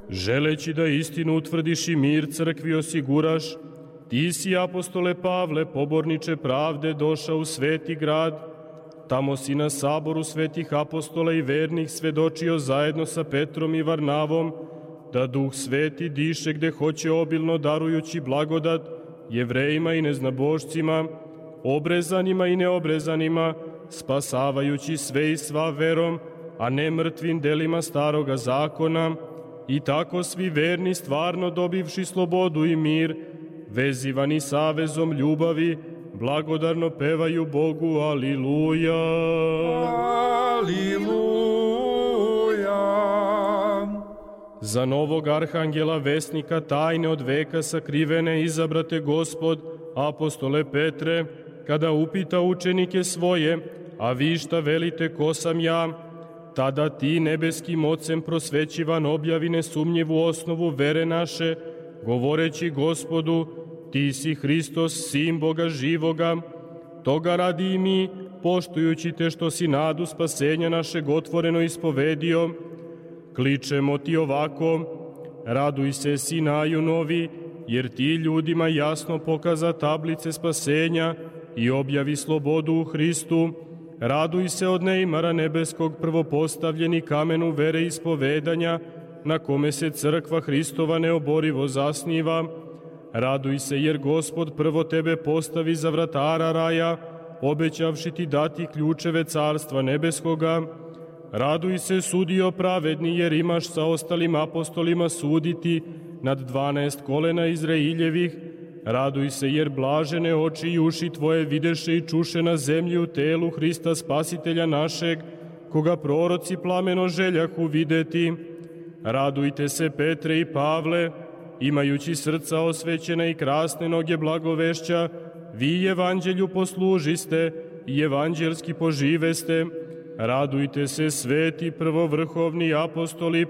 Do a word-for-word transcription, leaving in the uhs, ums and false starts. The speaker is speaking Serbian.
želeći da istinu utvrdiš i mir crkvi osiguraš, ti si, apostole Pavle, poborniče pravde, došao u sveti grad, tamo si na saboru svetih apostola i vernih svedočio zajedno sa Petrom i Varnavom, da Duh Sveti diše gde hoće obilno, darujući blagodat Jevrejima i neznabošcima, obrezanima i neobrezanima, spasavajući sve i sva verom, a ne mrtvim delima staroga zakona, i tako svi verni stvarno dobivši slobodu i mir, vezivani savezom ljubavi, blagodarno pevaju Bogu Aliluja. Aliluja. Za novog arhangela vesnika tajne od veka sakrivene izabrate Gospod, apostole Petre, kada upita učenike svoje, a vi šta velite ko sam ja, tada ti nebeskim ocem prosvećivan objavi nesumnjivu osnovu vere naše, govoreći Gospodu, ti si Hristos, sin Boga živoga, toga radi i mi, poštujući te što si nadu spasenja našeg otvoreno ispovedio, kličemo ti ovako, raduj se Sinaju novi, jer ti ljudima jasno pokaza tablice spasenja i objavi slobodu u Hristu, raduj se od neimara nebeskog prvopostavljeni kamenu vere ispovedanja, na kome se crkva Hristova neoborivo zasniva, raduj se jer Gospod prvo tebe postavi za vratara raja, obećavši ti dati ključeve carstva nebeskoga, raduj se sudio pravedni jer imaš sa ostalim apostolima suditi nad dvanaest kolena Izraeljevih, raduj se jer blažene oči i uši tvoje videše i čuše na zemlji u telu Hrista Spasitelja našeg, koga proroci plameno željahu videti. Radujte se Petre i Pavle, imajući srca osvećena i krasne noge blagovešća, vi evanđelju poslužiste i evanđelski poživeste. Radujte se sveti prvovrhovni apostoli,